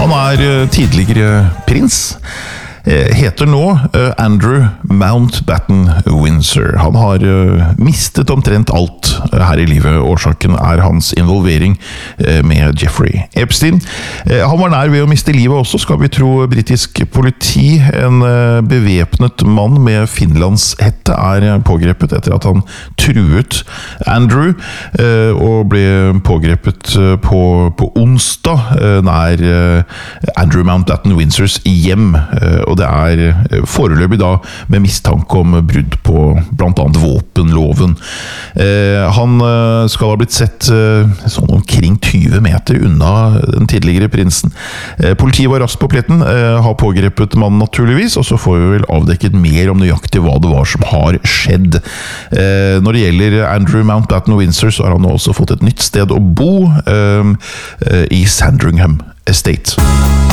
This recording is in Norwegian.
Han tidligere prins, heter nå Andrew Mountbatten Windsor. Han har mistet omtrent alt her i livet. Årsaken hans involvering med Jeffrey Epstein. Han var nær ved å miste livet også, skal vi tro britisk politi. En bevæpnet mann med finlandshette pågrepet etter at han truet Andrew, og ble pågrepet på onsdag nær Andrew Mountbatten Windsors hjem, og det foreløpig da med mistanke om brudd på blant annet våpenloven. Han skal ha blitt sett sånn omkring 20 meter unna den tidligere prinsen. Politiet var raskt på pletten, har pågrepet mannen naturligvis, og så får vi vel avdekket mer om nøyaktig hva det var som har skjedd. Når det gjelder Andrew Mountbatten Windsor, så har han også fått et nytt sted å bo i Sandringham Estate.